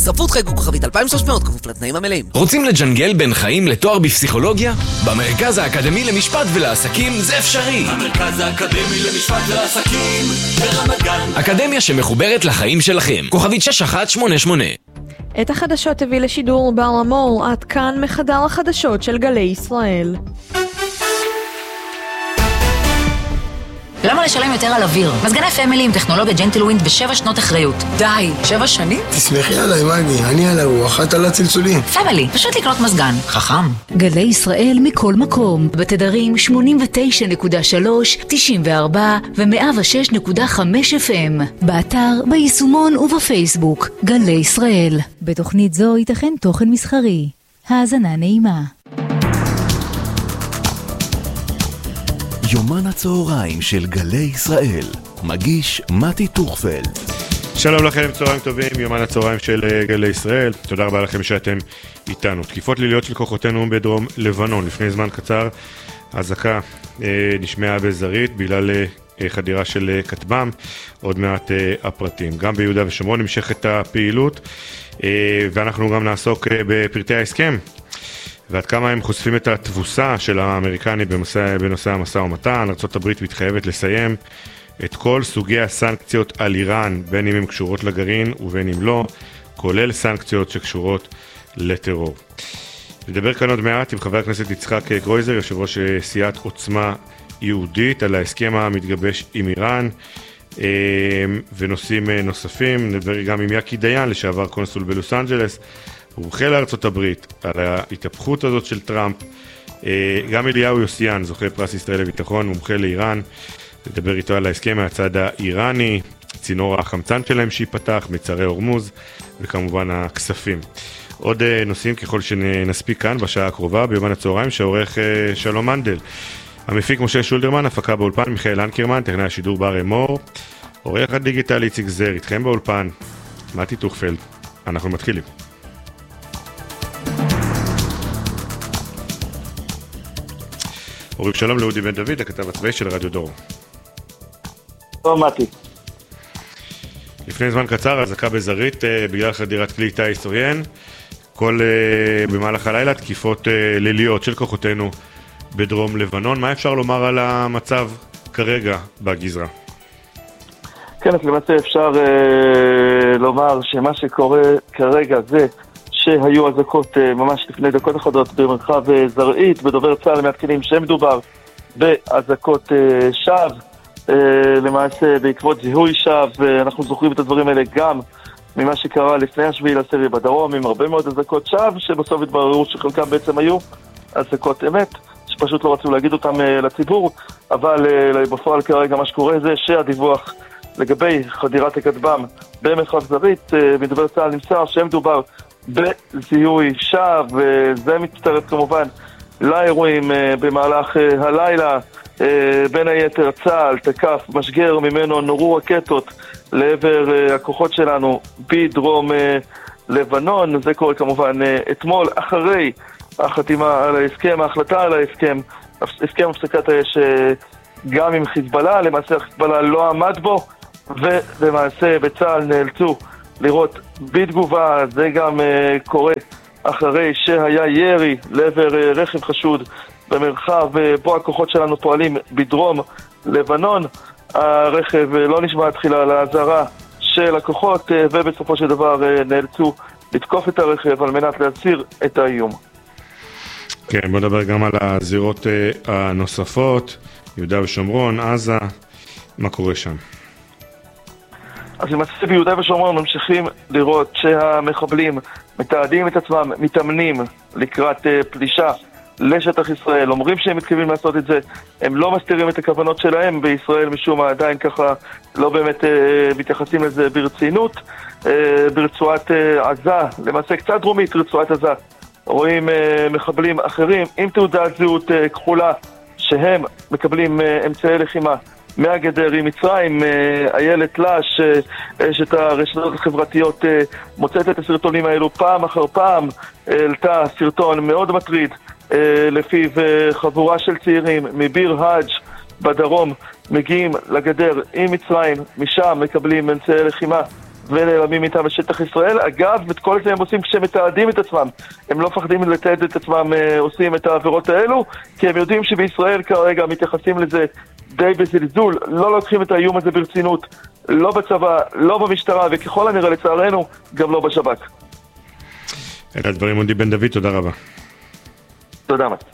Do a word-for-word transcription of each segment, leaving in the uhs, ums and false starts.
הצטרפות חייגו כוכבית אלפיים ושלוש מאות כפוף לתנאים המלאים. רוצים לג'נגל בין חיים לתואר בפסיכולוגיה? במרכז האקדמי למשפט ולעסקים זה אפשרי. המרכז האקדמי למשפט ולעסקים ברמת גן. אקדמיה שמחוברת לחיים שלכם. כוכבית שש אחת שמונה שמונה. את החדשות הביא לשידור בר למור, עד כאן מחדר החדשות של גלי ישראל. למה לשלם יותר על אוויר? מזגני פמילי עם טכנולוגיה ג'נטלווינד בשבע שנות אחריות. די, שבע שנים? תסמכי עליי, מגי, אני על הרוח, את על הצלצולים. פמילי, פשוט לקנות מזגן. חכם. גלי ישראל מכל מקום, בתדרים שמונים ותשע נקודה שלוש, תשעים וארבע ו-מאה ושש נקודה חמש אף אם. באתר, ביישומון ובפייסבוק. גלי ישראל. בתוכנית זו ייתכן תוכן מסחרי. האזנה נעימה. יומן הצהריים של גלי ישראל, מגיש מתי טוכפלד. שלום לכם, צהריים טובים, יומן הצהריים של גלי ישראל. תודה רבה לכם שאתם איתנו. תקיפות ליליות של כוחותינו בדרום לבנון. לפני זמן קצר, אזעקה אה, נשמעה בזרית בגלל אה, חדירה של אה, כטב"ם. עוד מעט אה, הפרטים. גם ביהודה ושומרון נמשכת הפעילות, אה, ואנחנו גם נעסוק אה, בפרטי ההסכם. ועד כמה הם חושפים את התבוסה של האמריקני בנושא, בנושא המשא ומתן. ארצות הברית מתחייבת לסיים את כל סוגי הסנקציות על איראן, בין אם הן קשורות לגרעין ובין אם לא, כולל סנקציות שקשורות לטרור. נדבר כאן עוד מעט עם חבר הכנסת יצחק גרויזר, יושב ראש סיעת עוצמה יהודית, על ההסכם המתגבש עם איראן ונושאים נוספים. נדבר גם עם יקי דיין, לשעבר קונסול בלוס אנג'לס, מומחה לארצות הברית, על ההתהפכות הזאת של טראמפ. גם אליהו יוסיאן, זוכה פרס ישראל לביטחון, מומחה לאיראן, נדבר איתו על ההסכם מהצד האיראני, צינור החמצן שלהם שיפתח, מצרי הורמוז, וכמובן הכספים. עוד נושאים ככל שנספיק כאן בשעה הקרובה, ביומן הצהריים, שעורך שלום מנדל. המפיק משה שולדרמן, הפקה באולפן מיכאל אנקרמן, טכנאי השידור בר אמור, עורך הדיגיטל איציק זר, איתכם באולפן, מתי טוכפלד. אנחנו מתחילים. אורי, שלום לאודי בן דוד, הכתב הצבאי של רדיו דור. טוב, מתי. לפני זמן קצר, אזעקה בזרית בגלל חדירת כלי טיס עוין. כל במהלך הלילה תקיפות ליליות של כוחותינו בדרום לבנון. מה אפשר לומר על המצב כרגע בגזרה? כן, אז למעשה אפשר אה, לומר שמה שקורה כרגע זה שהיו אזעקות ממש לפני דקות אחדות במרחב זרעית. בדובר צה"ל מעדכנים שמדובר באזעקות שווא, למעשה בעקבות זיהוי שווא. אנחנו זוכרים את הדברים האלה גם ממה שקרה לפני השביעי לעשירי בדרום, עם הרבה מאוד אזעקות שווא שבסוף התבררו שחלקם בעצם היו אזעקות אמת, שפשוט לא רצו להגיד אותם לציבור. אבל בפועל כרגע מה שקורה זה שהדיווח לגבי חדירת הכטב"ם במרחב זרעית, מדובר צה"ל נמסר שמדובר בזיהוי שווא, וזה מצטרף כמובן לאירועים במהלך הלילה. בין היתר צה"ל תקף משגר, ממנו נורו רקטות לעבר הכוחות שלנו בדרום לבנון. זה קורה כמובן אתמול אחרי החתימה על ההסכם, ההחלטה על ההסכם, הסכם הפסקת האש גם עם חיזבאללה. למעשה החיזבאללה לא עמד בו, ולמעשה בצה"ל נאלצו לראות בתגובה. זה גם uh, קורה אחרי שהיה ירי לעבר uh, רכב חשוד במרחב uh, בו הכוחות שלנו פועלים בדרום לבנון. הרכב uh, לא נשמע תחילה להזהרה של הכוחות, uh, ובסופו של דבר uh, נאלצו לתקוף את הרכב על מנת להסיר את האיום. כן, בוא נדבר גם על הזירות uh, הנוספות, יהודה ושומרון, עזה, מה קורה שם? אז למעשה ביהודה ושומרון ממשיכים לראות שהמחבלים מתעדים את עצמם, מתאמנים לקראת פלישה לשטח ישראל. אומרים שהם מתכוונים לעשות את זה, הם לא מסתירים את הכוונות שלהם. בישראל משום מה עדיין ככה לא באמת אה, מתייחסים לזה ברצינות. אה, ברצועת אה, עזה, למעשה קצת דרומית רצועת עזה, רואים אה, מחבלים אחרים עם תעודת זהות אה, כחולה, שהם מקבלים אה, אמצעי לחימה מהגדר עם מצרים. איילת לש, שאת הרשתות החברתיות מוצאת את הסרטונים האלו פעם אחר פעם, העלתה סרטון מאוד מטריד לפיו חבורה של צעירים מביר האג' בדרום מגיעים לגדר עם מצרים, משם מקבלים אמצעי לחימה ונעלמים איתם לשטח ישראל. אגב, את כל זה הם עושים כשהם מתעדים את עצמם. הם לא מפחדים לתעד את עצמם עושים את העבירות האלו, כי הם יודעים שבישראל כרגע מתייחסים לזה די בזלזול, לא לוקחים את האיום הזה ברצינות, לא בצבא, לא במשטרה, וככל הנראה לצערנו, גם לא בשב"כ. אלה הדברים, מודי בן דוד, תודה רבה. תודה, מת.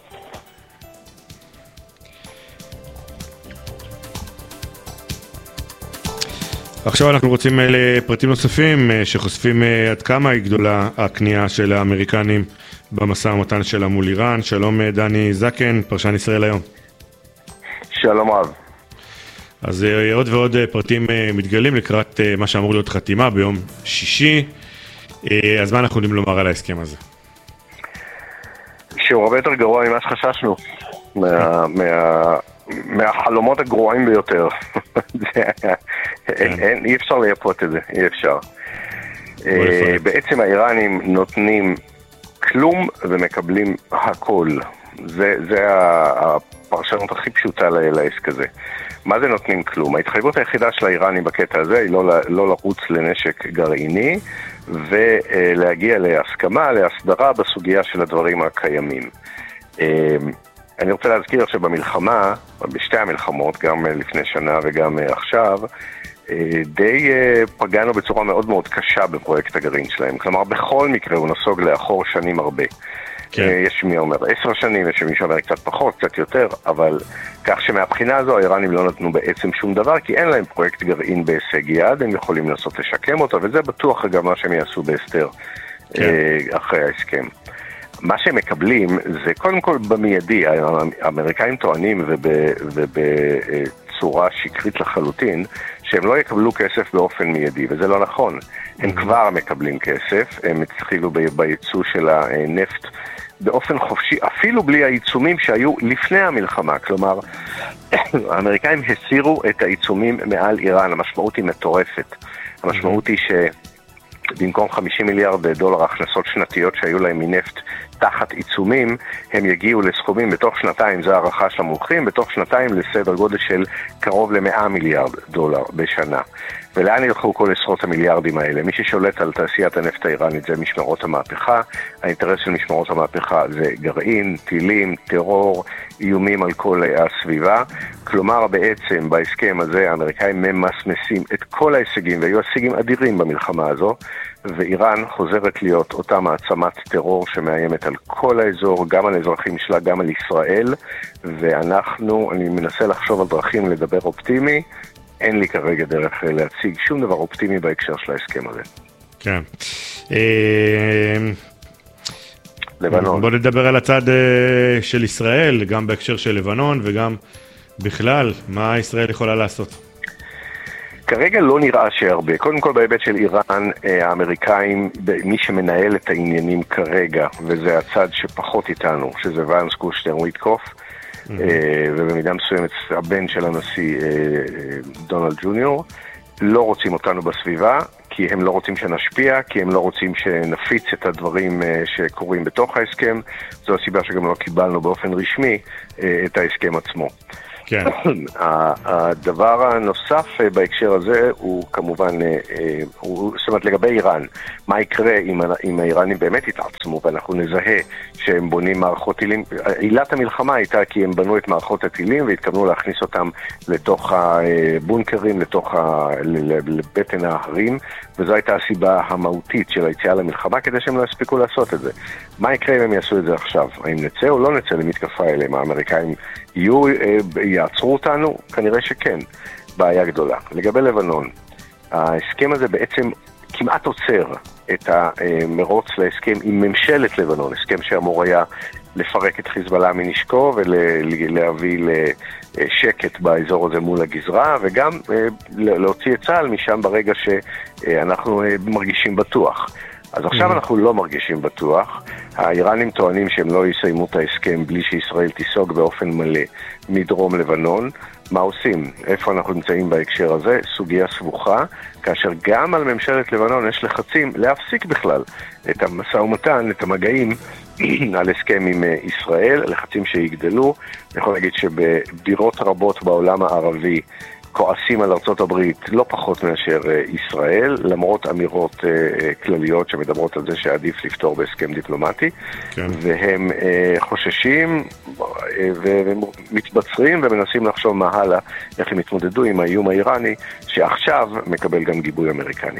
עכשיו אנחנו רוצים לפרטים נוספים שחושפים עד כמה היא גדולה הקנייה של האמריקנים במשא ומתן שלה מול איראן. שלום דני זקן, פרשן ישראל היום. שלום רב. אז עוד ועוד פרטים מתגלים לקראת מה שאמור להיות חתימה ביום שישי. אז מה אנחנו יודעים לומר על ההסכם הזה? שהוא הרבה יותר גרוע ממה שחששנו. מה... מה... מהחלומות הגרועים ביותר. אין, אי אפשר לייפות את זה, אי אפשר. בעצם האיראנים נותנים כלום ומקבלים הכל. זה, זה הפרשנות הכי פשוטה לעסק הזה. מה זה נותנים כלום? ההתחייבות היחידה של האיראנים בקטע הזה היא לא, לא לרוץ לנשק גרעיני ולהגיע להסכמה, להסדרה בסוגיה של הדברים הקיימים. אני רוצה להזכיר שבמלחמה, בשתי המלחמות, גם לפני שנה וגם עכשיו, די פגענו בצורה מאוד מאוד קשה בפרויקט הגרעין שלהם. כלומר, בכל מקרה הוא נסוג לאחור שנים הרבה. כן. יש מי אומר עשר שנים, יש מי שאומר קצת פחות, קצת יותר, אבל כך שמהבחינה הזו האיראנים לא נתנו בעצם שום דבר, כי אין להם פרויקט גרעין בהישג יד, הם יכולים לנסות לשקם אותו, וזה בטוח גם מה שהם יעשו בהסתר כן. אחרי ההסכם. מה שהם מקבלים זה קודם כל במיידי, האמריקאים טוענים ובצורה שקרית לחלוטין, שהם לא יקבלו כסף באופן מיידי, וזה לא נכון. הם כבר מקבלים כסף, הם התחילו בייצוא של הנפט באופן חופשי, אפילו בלי העיצומים שהיו לפני המלחמה. כלומר, האמריקאים הסירו את העיצומים מעל איראן, המשמעות היא מטורפת. המשמעות היא ש... במקום חמישים מיליארד דולר הכנסות שנתיות שהיו להם מנפט תחת עיצומים, הם יגיעו לסכומים בתוך שנתיים, זה הערכה של המומחים, בתוך שנתיים לסדר גודל של קרוב ל-מאה מיליארד דולר בשנה. ולאן ילכו כל עשרות המיליארדים האלה? מי ששולט על תעשיית הנפט האיראנית זה משמרות המהפכה. האינטרס של משמרות המהפכה זה גרעין, טילים, טרור, איומים על כל הסביבה. כלומר, בעצם בהסכם הזה האמריקאים ממסמסים את כל ההישגים, והיו הישגים אדירים במלחמה הזו, ואיראן חוזרת להיות אותה מעצמת טרור שמאיימת על כל האזור, גם על אזרחים שלה, גם על ישראל, ואנחנו, אני מנסה לחשוב על דרכים לדבר אופטימי, אין לי כרגע דרך להציג שום דבר אופטימי בהקשר של ההסכם הזה. כן. לבנון. בוא נדבר על הצד של ישראל, גם בהקשר של לבנון וגם בכלל, מה ישראל יכולה לעשות? כרגע לא נראה שהרבה. קודם כל בהיבט של איראן, האמריקאים, מי שמנהל את העניינים כרגע, וזה הצד שפחות איתנו, שזה ואנס, קושנר, וויטקוף, ובמידה מסוימת הבן של הנשיא דונלד ג'וניור, לא רוצים אותנו בסביבה, כי הם לא רוצים שנשפיע, כי הם לא רוצים שנפיץ את הדברים שקורים בתוך ההסכם. זו הסיבה שגם לא קיבלנו באופן רשמי את ההסכם עצמו. כן. הדבר הנוסף בהקשר הזה הוא כמובן, הוא, זאת אומרת לגבי איראן, מה יקרה אם, אם האיראנים באמת יתעצמו ואנחנו נזהה שהם בונים מערכות טילים. עילת המלחמה הייתה כי הם בנו את מערכות הטילים והתכוונו להכניס אותם לתוך הבונקרים, לתוך ה, לבטן ההרים, וזו הייתה הסיבה המהותית של היציאה למלחמה כדי שהם לא יספיקו לעשות את זה. מה יקרה אם הם יעשו את זה עכשיו? האם נצא או לא נצא למתקפה אליהם? האמריקאים יהיו, יעצרו אותנו? כנראה שכן. בעיה גדולה. לגבי לבנון, ההסכם הזה בעצם כמעט עוצר את המרוץ להסכם עם ממשלת לבנון, הסכם שאמור היה לפרק את חיזבאללה מנשקו ולהביא לשקט באזור הזה מול הגזרה, וגם להוציא את צה"ל משם ברגע שאנחנו מרגישים בטוח. אז עכשיו אנחנו לא מרגישים בטוח. האיראנים טוענים שהם לא יסיימו את ההסכם בלי שישראל תיסוג באופן מלא מדרום לבנון. מה עושים? איפה אנחנו נמצאים בהקשר הזה? סוגיה סבוכה, כאשר גם על ממשלת לבנון יש לחצים להפסיק בכלל את המשא ומתן, את המגעים על הסכם עם ישראל, לחצים שיגדלו. אני יכול להגיד שבדירות רבות בעולם הערבי כועסים על ארצות הברית לא פחות מאשר ישראל, למרות אמירות כלליות שמדברות על זה שעדיף לפתור בהסכם דיפלומטי, כן. והם חוששים ומתבצרים ומנסים לחשוב מה הלאה, איך הם יתמודדו עם האיום האיראני, שעכשיו מקבל גם גיבוי אמריקני.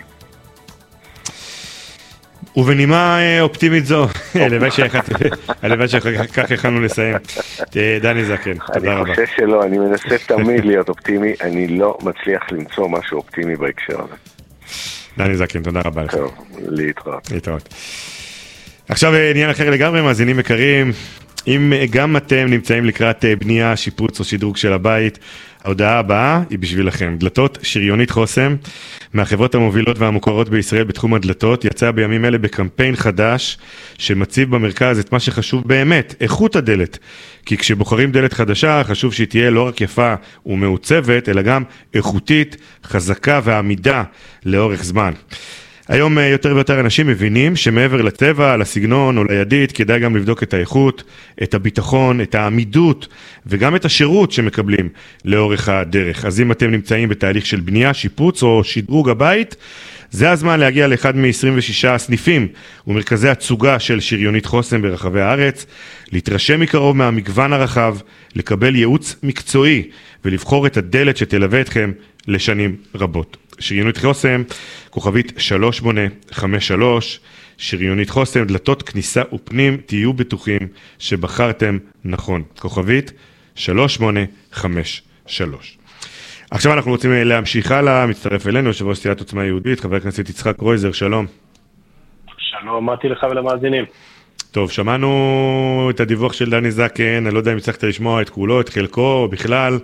ובנימה אופטימית זו, הלוואי שכך יכולנו לסיים. דני זקן, תודה רבה. אני חושב שלא, אני מנסה תמיד להיות אופטימי, אני לא מצליח למצוא משהו אופטימי בהקשר הזה. דני זקן, תודה רבה לך. טוב, להתראות. להתראות. עכשיו עניין אחר לגמרי, מאזינים יקרים, אם גם אתם נמצאים לקראת בנייה, שיפוץ או שדרוג של הבית, ההודעה הבאה היא בשבילכם. דלתות שריונית חוסם, מהחברות המובילות והמוכרות בישראל בתחום הדלתות, יצא בימים אלה בקמפיין חדש שמציב במרכז את מה שחשוב באמת, איכות הדלת. כי כשבוחרים דלת חדשה, חשוב שהיא תהיה לא רק יפה ומעוצבת, אלא גם איכותית, חזקה ועמידה לאורך זמן. היום יותר ויותר אנשים מבינים שמעבר לצבע, לסגנון או לידית, כדאי גם לבדוק את האיכות, את הביטחון, את העמידות וגם את השירות שמקבלים לאורך הדרך. אז אם אתם נמצאים בתהליך של בנייה, שיפוץ או שדרוג הבית, זה הזמן להגיע לאחד מ-עשרים ושישה סניפים ומרכזי הצוגה של שריונית חוסם ברחבי הארץ, להתרשם מקרוב מהמגוון הרחב, לקבל ייעוץ מקצועי ולבחור את הדלת שתלווה אתכם לשנים רבות. שריונית חוסם, כוכבית שלוש שמונה חמש שלוש, שריונית חוסם, דלתות כניסה ופנים, תהיו בטוחים שבחרתם נכון. כוכבית שלוש שמונה חמש שלוש. עכשיו אנחנו רוצים להמשיך הלאה, מצטרף אלינו, יושב ראש סיעת עוצמה יהודית, חבר הכנסת יצחק קרויזר, שלום. שלום, אמרתי לך ולמאזינים. טוב, שמענו את הדיווח של דני זקן, אני לא יודע אם הצלחת לשמוע את כולו, את חלקו, או בכלל.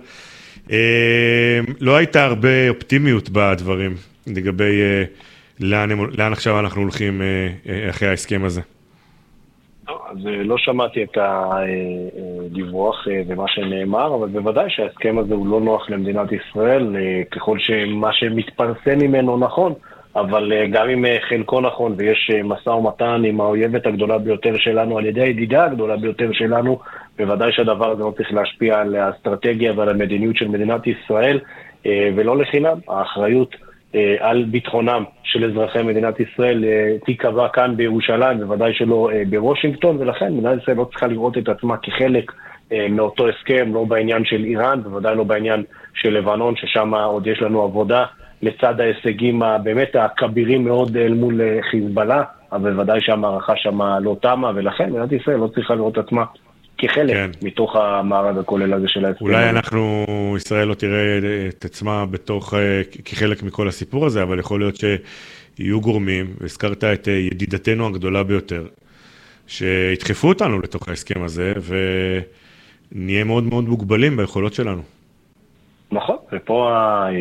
לא הייתה הרבה אופטימיות בדברים לגבי לאן, לאן עכשיו אנחנו הולכים אחרי ההסכם הזה. אז לא שמעתי את הדיווח ומה שנאמר, אבל בוודאי שההסכם הזה הוא לא נוח למדינת ישראל, ככל שמה שמתפרסם ממנו נכון, אבל גם אם חלקו נכון ויש משא ומתן עם האויבת הגדולה ביותר שלנו, על ידי הידידה הגדולה ביותר שלנו, בוודאי שהדבר הזה לא צריך להשפיע על האסטרטגיה ועל המדיניות של מדינת ישראל, ולא לחינם. האחריות על ביטחונם של אזרחי מדינת ישראל תיקבע כאן בירושלים, בוודאי שלא בוושינגטון, ולכן מדינת ישראל לא צריכה לראות את עצמה כחלק מאותו הסכם, לא בעניין של איראן, בוודאי לא בעניין של לבנון, ששם עוד יש לנו עבודה לצד ההישגים באמת הכבירים מאוד אל מול חיזבאללה, אבל בוודאי שהמערכה שם לא תמה, ולכן מדינת ישראל לא צריכה לראות את עצמה כחלק כן. מתוך המערג הכולל הזה של ההסכם. אולי אנחנו, ישראל לא תראה את עצמה בתוך, כחלק מכל הסיפור הזה, אבל יכול להיות שיהיו גורמים, והזכרת את ידידתנו הגדולה ביותר, שהתחפו אותנו לתוך ההסכם הזה, ונהיה מאוד מאוד מוגבלים ביכולות שלנו. נכון, ופה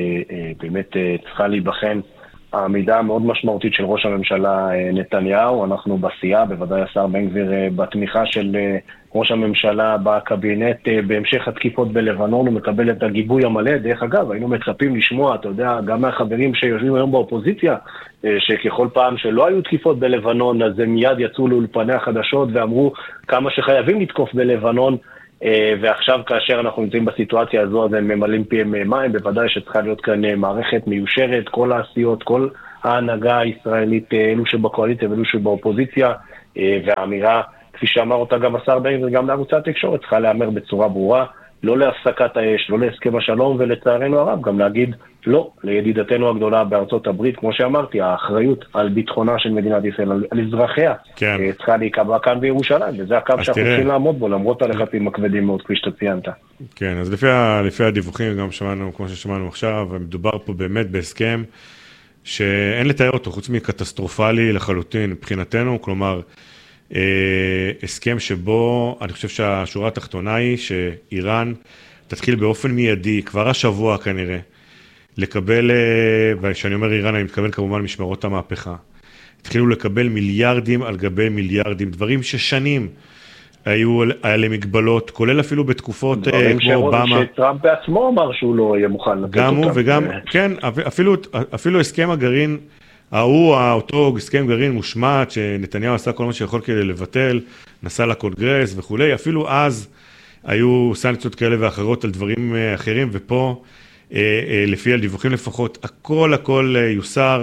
באמת צריכה להיבחן העמידה המאוד משמעותית של ראש הממשלה נתניהו. אנחנו בסיעה, בוודאי השר בן גביר בתמיכה של ראש הממשלה בקבינט בהמשך התקיפות בלבנון, הוא מקבל את הגיבוי המלא. דרך אגב, היינו מצפים לשמוע, אתה יודע, גם מהחברים שיושבים היום באופוזיציה, שככל פעם שלא היו תקיפות בלבנון, אז הם מיד יצאו לאולפני החדשות ואמרו כמה שחייבים לתקוף בלבנון, ועכשיו כאשר אנחנו נמצאים בסיטואציה הזו, אז הם ממלאים פיהם מים. בוודאי שצריכה להיות כאן מערכת מיושרת, כל העשיות, כל ההנהגה הישראלית, אלו שבקואליציה ואלו שבאופוזיציה, והאמירה, כפי שאמר אותה גם השר בן גביר, גם לערוצי התקשורת, צריכה להיאמר בצורה ברורה, לא להפסקת האש, לא להסכם השלום, ולצערנו הרב גם להגיד לא לידידתנו הגדולה בארצות הברית. כמו שאמרתי, האחריות על ביטחונה של מדינת ישראל, על, על אזרחיה, כן. צריכה להיקבע כאן בירושלים, וזה הקו שאנחנו צריכים לעמוד בו, למרות הלחצים הכבדים מאוד, כפי שאתה ציינת. כן, אז לפי, לפי הדיווחים, גם שמענו, כמו ששמענו עכשיו, מדובר פה באמת בהסכם שאין לתאר אותו, חוץ מקטסטרופלי לחלוטין מבחינתנו, כלומר, אה, הסכם שבו, אני חושב שהשורה התחתונה היא שאיראן תתחיל באופן מיידי, כבר השבוע כנראה, לקבל, ושאני אומר איראן, אני מתכוון כמובן משמרות המהפכה, התחילו לקבל מיליארדים על גבי מיליארדים, דברים ששנים היו עלי מגבלות, כולל אפילו בתקופות כמו אובמה. שטראמפ בעצמו אמר שהוא לא יהיה מוכן לתת אותם. גם הוא וגם, כן, אפילו, אפילו הסכם הגרעין, ההוא, אותו הסכם גרעין מושמט, שנתניהו עשה כל מה שיכול כדי לבטל, נסע לקונגרס וכולי, אפילו אז היו סנקציות כאלה ואחרות על דברים אחרים, ופה לפי הדיווחים לפחות, הכל הכל יוסר,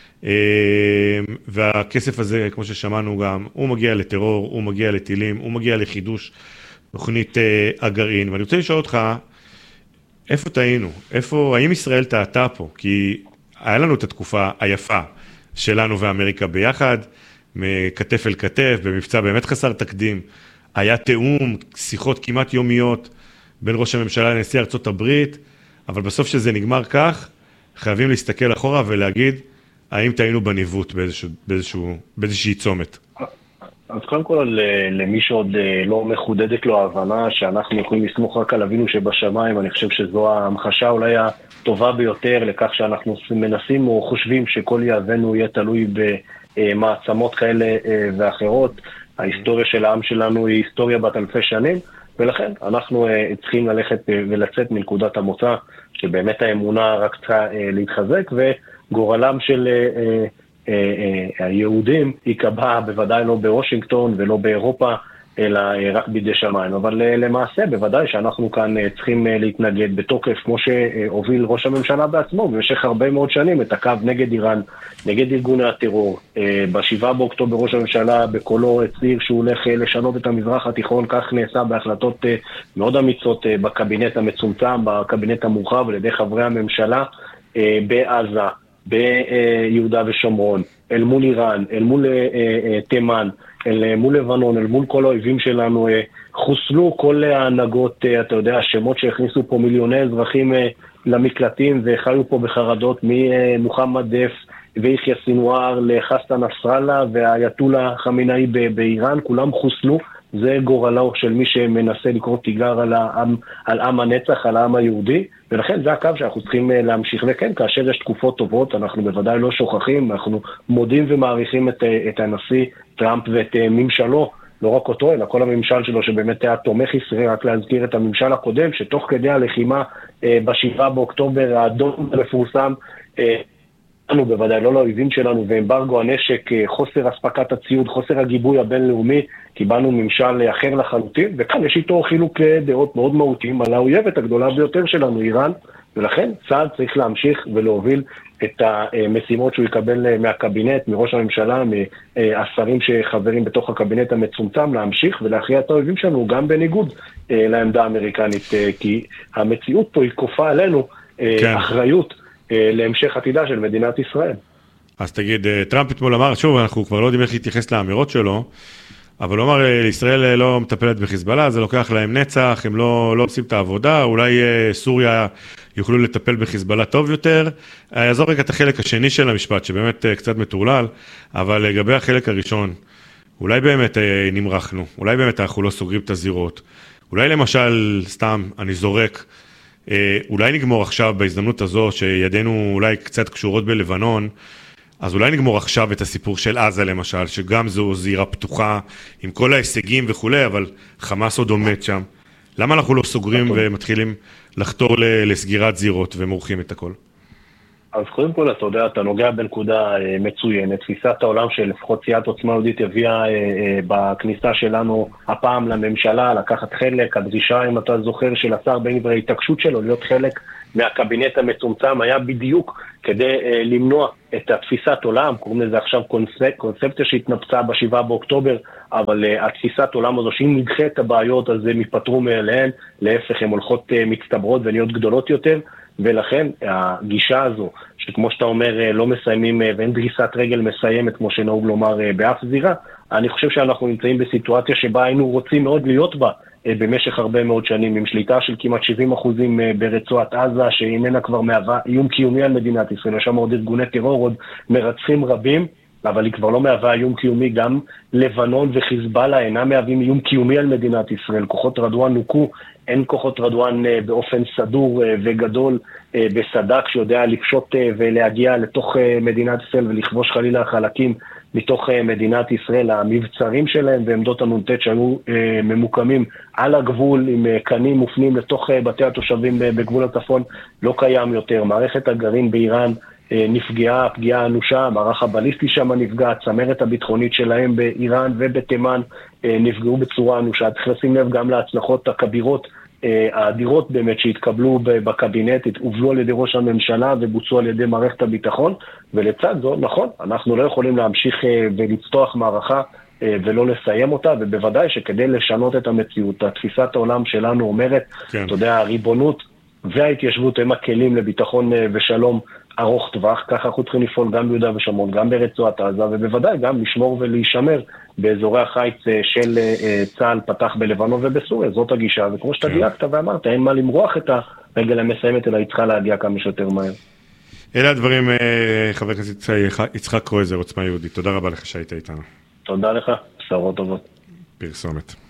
והכסף הזה, כמו ששמענו גם, הוא מגיע לטרור, הוא מגיע לטילים, הוא מגיע לחידוש תוכנית הגרעין. ואני רוצה לשאול אותך, איפה טעינו? איפה, האם ישראל טעתה פה? כי היה לנו את התקופה היפה שלנו ואמריקה ביחד, מכתף אל כתף, במבצע באמת חסר תקדים, היה תאום, שיחות כמעט יומיות בין ראש הממשלה לנשיא ארצות הברית, אבל בסוף שזה נגמר כך, חייבים להסתכל אחורה ולהגיד, האם טעינו בניווט באיזשהו, באיזשהו, באיזושהי צומת? אז קודם כל, למי שעוד לא מחודדת לו ההבנה שאנחנו יכולים לסמוך רק על אבינו שבשמיים, אני חושב שזו ההמחשה אולי הטובה ביותר לכך שאנחנו מנסים או חושבים שכל יהבנו יהיה תלוי במעצמות כאלה ואחרות. ההיסטוריה של העם שלנו היא היסטוריה בת אלפי שנים, ולכן אנחנו צריכים ללכת ולצאת מנקודת המוצא, שבאמת האמונה רק צריכה להתחזק, וגורלם של היהודים ייקבע בוודאי לא בוושינגטון ולא באירופה, אלא רק בידי שמיים. אבל למעשה בוודאי שאנחנו כאן צריכים להתנגד בתוקף, כמו שהוביל ראש הממשלה בעצמו במשך הרבה מאוד שנים, את הקו נגד איראן, נגד ארגוני הטרור. בשבעה באוקטובר ראש הממשלה בקולו הצהיר שהוא הולך לשנות את המזרח התיכון, כך נעשה בהחלטות מאוד אמיצות בקבינט המצומצם, בקבינט המורחב על ידי חברי הממשלה בעזה, ביהודה ושומרון, אל מול איראן, אל מול תימן, אל מול לבנון, אל מול כל האויבים שלנו, חוסלו כל ההנהגות, אתה יודע, השמות שהכניסו פה מיליוני אזרחים למקלטים וחיו פה בחרדות, ממוחמד דף ויחיא סינואר לחסן נסראללה והאייתולה חמינאי באיראן, כולם חוסלו. זה גורלו של מי שמנסה לקרוא תיגר על העם, על עם הנצח, על העם היהודי, ולכן זה הקו שאנחנו צריכים להמשיך. וכן, כאשר יש תקופות טובות, אנחנו בוודאי לא שוכחים, אנחנו מודים ומעריכים את, את הנשיא טראמפ ואת ממשלו, לא רק אותו, אלא כל הממשל שלו שבאמת היה תומך ישראל. רק להזכיר את הממשל הקודם, שתוך כדי הלחימה בשבעה באוקטובר, האדום המפורסם, אנחנו בוודאי לא לאויבים שלנו, ואמברגו הנשק, חוסר הספקת הציוד, חוסר הגיבוי הבינלאומי, קיבלנו ממשל אחר לחלוטין, וכאן יש איתו חילוק דעות מאוד מהותיים על האויבת הגדולה ביותר שלנו, איראן, ולכן צה"ל צריך להמשיך ולהוביל את המשימות שהוא יקבל מהקבינט, מראש הממשלה, מהשרים שחברים בתוך הקבינט המצומצם, להמשיך ולהכריע את האויבים שלנו גם בניגוד לעמדה האמריקנית, כי המציאות פה היא כופה עלינו כן. אחריות להמשך עתידה של מדינת ישראל. אז תגיד, טראמפ אתמול אמר, שוב, אנחנו כבר לא יודעים איך להתייחס לאמירות שלו, אבל הוא אמר, ישראל לא מטפלת בחיזבאללה, זה לוקח להם נצח, הם לא, לא עושים את העבודה, אולי סוריה יוכלו לטפל בחיזבאללה טוב יותר. יעזור רגע את החלק השני של המשפט, שבאמת קצת מטורלל, אבל לגבי החלק הראשון, אולי באמת נמרחנו, אולי באמת אנחנו לא סוגרים את הזירות, אולי למשל, סתם, אני זורק, אולי נגמור עכשיו בהזדמנות הזו, שידינו אולי קצת קשורות בלבנון, אז אולי נגמור עכשיו את הסיפור של עזה למשל, שגם זו זירה פתוחה עם כל ההישגים וכו', אבל חמאס עוד עומד שם. למה אנחנו לא סוגרים ומתחילים לחתור לסגירת זירות ומורחים את הכל? אז קודם כל, אתה יודע, אתה נוגע בנקודה מצוינת. תפיסת העולם שלפחות סיעת עוצמה יהודית הביאה בכניסה שלנו הפעם לממשלה, לקחת חלק, הדרישה, אם אתה זוכר, של השר בן גביר, ההתעקשות שלו להיות חלק מהקבינט המצומצם, היה בדיוק כדי למנוע את התפיסת עולם, קוראים לזה עכשיו קונספט, קונספציה שהתנפצה בשבעה באוקטובר, אבל התפיסת עולם הזו, שאם נדחה את הבעיות, אז הם ייפטרו מאליהן, להפך, הן הולכות מצטברות ונהיות גדולות יותר, ולכן הגישה הזו, שכמו שאתה אומר, לא מסיימים, ואין דריסת רגל מסיימת, כמו שנהוג לומר, באף זירה, אני חושב שאנחנו נמצאים בסיטואציה שבה היינו רוצים מאוד להיות בה, במשך הרבה מאוד שנים, עם שליטה של כמעט שבעים אחוזים ברצועת עזה, שאיננה כבר מהווה איום קיומי על מדינת ישראל, יש שם עוד ארגוני טרור, עוד מרצחים רבים, אבל היא כבר לא מהווה איום קיומי, גם לבנון וחיזבאללה אינם מהווים איום קיומי על מדינת ישראל, כוחות רדואן נוקו, אין כוחות רדואן באופן סדור וגדול בסדק שיודע לפשוט ולהגיע לתוך מדינת ישראל ולכבוש חלילה חלקים מתוך מדינת ישראל. המבצרים שלהם ועמדות הנונטט שהיו ממוקמים על הגבול עם קנים מופנים לתוך בתי התושבים בגבול הצפון לא קיים יותר. מערכת הגרעין באיראן נפגעה, פגיעה אנושה, המערך הבליסטי שם נפגע, הצמרת הביטחונית שלהם באיראן ובתימן נפגעו בצורה אנושה. צריך לשים לב גם להצלחות הכבירות האדירות באמת שהתקבלו בקבינט, הובלו על ידי ראש הממשלה ובוצעו על ידי מערכת הביטחון, ולצד זו, נכון, אנחנו לא יכולים להמשיך ולפתוח מערכה ולא לסיים אותה, ובוודאי שכדי לשנות את המציאות, התפיסת העולם שלנו אומרת, כן. אתה יודע, הריבונות וההתיישבות הם הכלים לביטחון ושלום ארוך טווח, ככה אנחנו צריכים לפעול גם ביהודה ושומרון, גם ברצועת עזה, ובוודאי גם לשמור ולהישמר באזורי החיץ של צה"ל פתח בלבנון ובסוריה, זאת הגישה, וכמו שאתה דייקת ואמרת, אין מה למרוח את הרגל המסיימת, אלא היא צריכה להגיע כמה שיותר מהר. אלה הדברים, חבר הכנסת יצחק קרויזר, עוצמה יהודית, תודה רבה לך שהיית איתנו. תודה לך, בשורות טובות. פרסומת.